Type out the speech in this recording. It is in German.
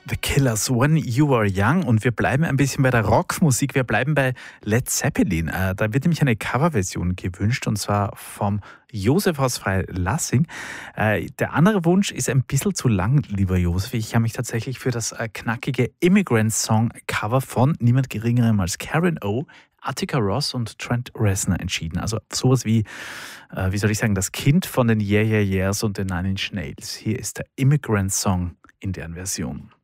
The Killers, When You Were Young. Und wir bleiben ein bisschen bei der Rockmusik. Wir bleiben bei Led Zeppelin. Da wird nämlich eine Coverversion gewünscht, und zwar vom Josef aus Freilassing. Der andere Wunsch ist ein bisschen zu lang, lieber Josef. Ich habe mich tatsächlich für das knackige Immigrant-Song-Cover von niemand Geringerem als Karen O., Attica Ross und Trent Reznor entschieden. Also sowas wie, wie soll ich sagen, das Kind von den Yeah Yeah Yeahs und den Nine Inch Nails. Hier ist der Immigrant Song in deren Version.